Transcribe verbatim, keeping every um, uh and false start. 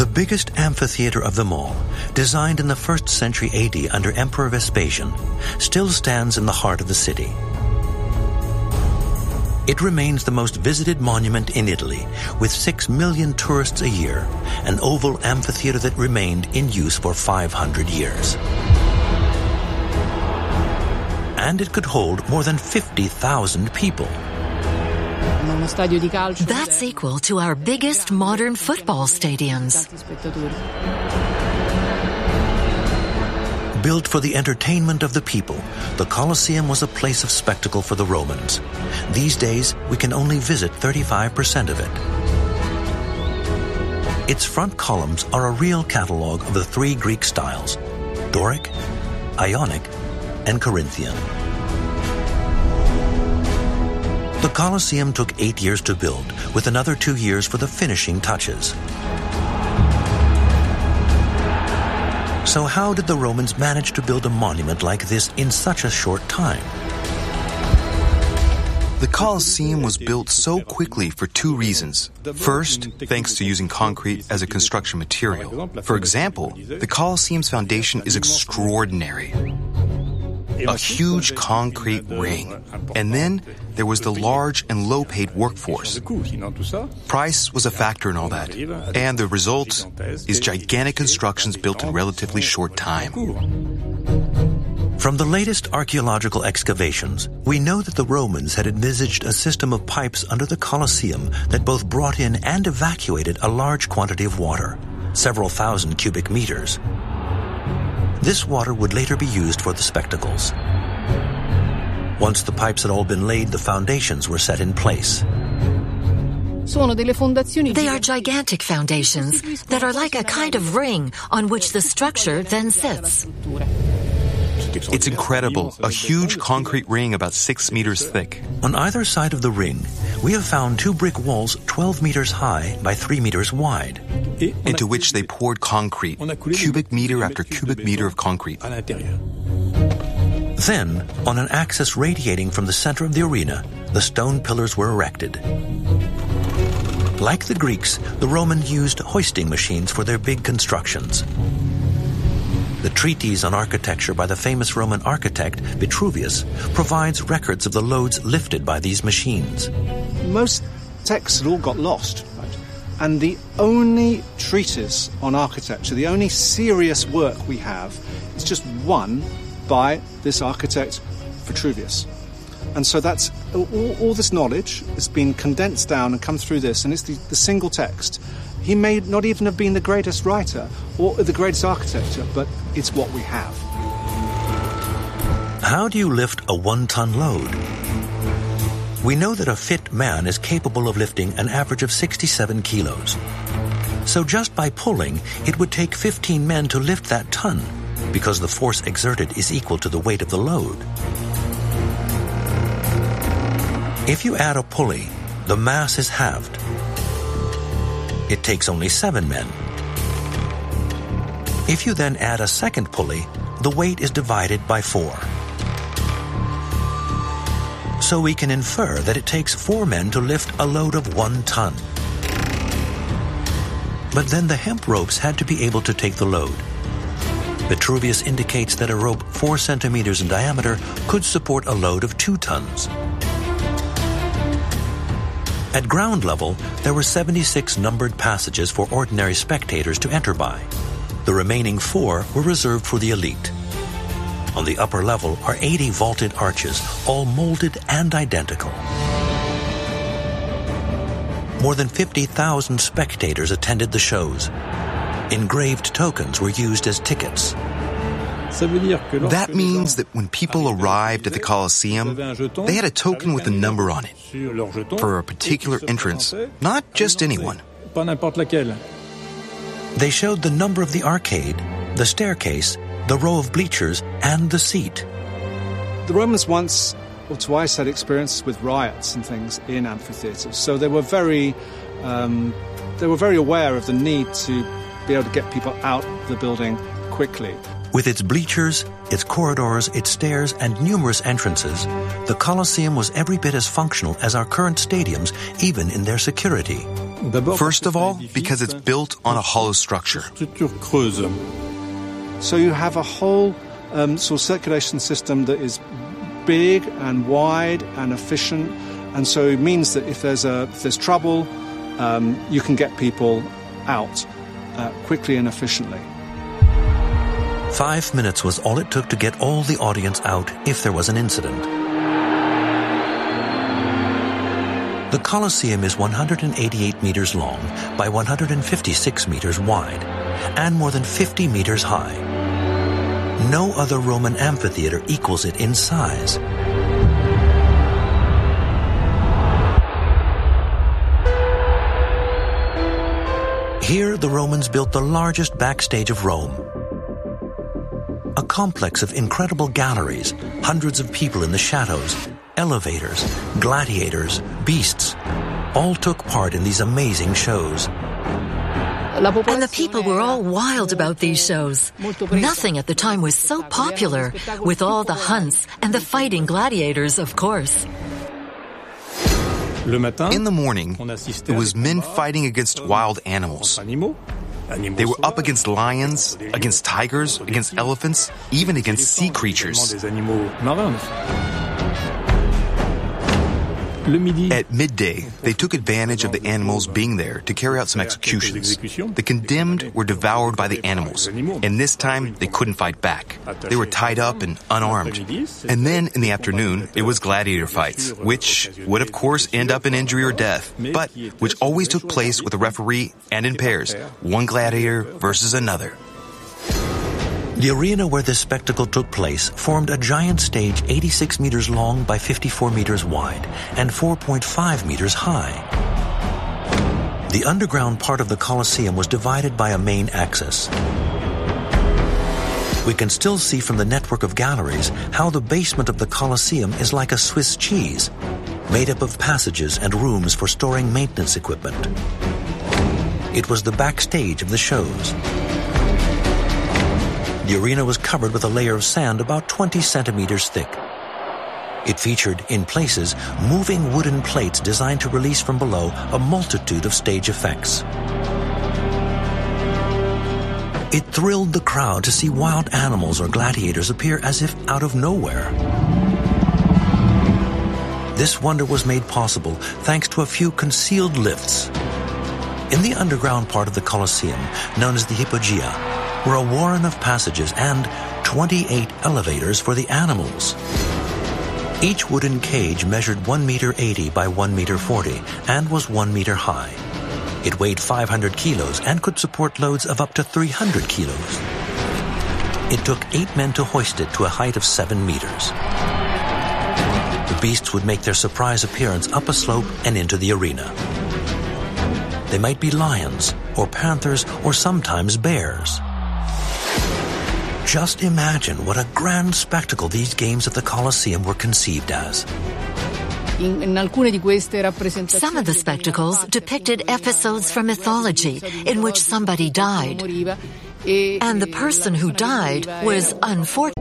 The biggest amphitheater of them all, designed in the first century A D under Emperor Vespasian, still stands in the heart of the city. It remains the most visited monument in Italy, with six million tourists a year, an oval amphitheater that remained in use for five hundred years. And it could hold more than fifty thousand people. That's equal to our biggest modern football stadiums. Built for the entertainment of the people, the Colosseum was a place of spectacle for the Romans. These days, we can only visit thirty-five percent of it. Its front columns are a real catalogue of the three Greek styles: Doric, Ionic, and Corinthian. The Colosseum took eight years to build, with another two years for the finishing touches. So how did the Romans manage to build a monument like this in such a short time? The Colosseum was built so quickly for two reasons. First, thanks to using concrete as a construction material. For example, the Colosseum's foundation is extraordinary. A huge concrete ring. And then there was the large and low-paid workforce. Price was a factor in all that. And the result is gigantic constructions built in relatively short time. From the latest archaeological excavations, we know that the Romans had envisaged a system of pipes under the Colosseum that both brought in and evacuated a large quantity of water, several thousand cubic meters. This water would later be used for the spectacles. Once the pipes had all been laid, the foundations were set in place. They are gigantic foundations that are like a kind of ring on which the structure then sits. It's incredible. A huge concrete ring about six meters thick. On either side of the ring, we have found two brick walls twelve meters high by three meters wide, into which they poured concrete, cubic meter after cubic meter of concrete. Then, on an axis radiating from the center of the arena, the stone pillars were erected. Like the Greeks, the Romans used hoisting machines for their big constructions. The treatise on architecture by the famous Roman architect Vitruvius provides records of the loads lifted by these machines. Most texts had all got lost, right? And the only treatise on architecture, the only serious work we have, is just one by this architect Vitruvius. And so that's all, all this knowledge has been condensed down and come through this, and it's the, the single text. He may not even have been the greatest writer or the greatest architecture, but it's what we have. How do you lift a one-ton load? We know that a fit man is capable of lifting an average of sixty-seven kilos. So just by pulling, it would take fifteen men to lift that ton, because the force exerted is equal to the weight of the load. If you add a pulley, the mass is halved. It takes only seven men. If you then add a second pulley, the weight is divided by four. So we can infer that it takes four men to lift a load of one ton. But then the hemp ropes had to be able to take the load. Vitruvius indicates that a rope four centimeters in diameter could support a load of two tons. At ground level, there were seventy-six numbered passages for ordinary spectators to enter by. The remaining four were reserved for the elite. On the upper level are eighty vaulted arches, all molded and identical. More than fifty thousand spectators attended the shows. Engraved tokens were used as tickets. That means that when people arrived at the Colosseum, they had a token with a number on it for a particular entrance, not just anyone. They showed the number of the arcade, the staircase, the row of bleachers, and the seat. The Romans once or twice had experiences with riots and things in amphitheaters, so they were very, um, they were very aware of the need to be able to get people out of the building quickly. With its bleachers, its corridors, its stairs, and numerous entrances, the Colosseum was every bit as functional as our current stadiums, even in their security. First of all, because it's built on a hollow structure. So you have a whole um, sort of circulation system that is big and wide and efficient, and so it means that if there's a if there's trouble, um, you can get people out uh, quickly and efficiently. Five minutes was all it took to get all the audience out if there was an incident. The Colosseum is one hundred eighty-eight meters long by one hundred fifty-six meters wide and more than fifty meters high. No other Roman amphitheater equals it in size. Here, the Romans built the largest backstage of Rome. A complex of incredible galleries, hundreds of people in the shadows, elevators, gladiators, beasts, all took part in these amazing shows. And the people were all wild about these shows. Nothing at the time was so popular, with all the hunts and the fighting gladiators, of course. In the morning, it was men fighting against wild animals. They were up against lions, against tigers, against elephants, even against sea creatures. At midday, they took advantage of the animals being there to carry out some executions. The condemned were devoured by the animals, and this time they couldn't fight back. They were tied up and unarmed. And then in the afternoon, it was gladiator fights, which would of course end up in injury or death, but which always took place with a referee and in pairs, one gladiator versus another. The arena where this spectacle took place formed a giant stage eighty-six meters long by fifty-four meters wide and four point five meters high. The underground part of the Colosseum was divided by a main axis. We can still see from the network of galleries how the basement of the Colosseum is like a Swiss cheese, made up of passages and rooms for storing maintenance equipment. It was the backstage of the shows. The arena was covered with a layer of sand about twenty centimeters thick. It featured, in places, moving wooden plates designed to release from below a multitude of stage effects. It thrilled the crowd to see wild animals or gladiators appear as if out of nowhere. This wonder was made possible thanks to a few concealed lifts. In the underground part of the Colosseum, known as the Hypogea, were a warren of passages and twenty-eight elevators for the animals. Each wooden cage measured one meter eighty by one meter forty and was one meter high. It weighed five hundred kilos and could support loads of up to three hundred kilos. It took eight men to hoist it to a height of seven meters. The beasts would make their surprise appearance up a slope and into the arena. They might be lions or panthers or sometimes bears. Just imagine what a grand spectacle these games at the Colosseum were conceived as. Some of the spectacles depicted episodes from mythology in which somebody died, and the person who died was unfortunate.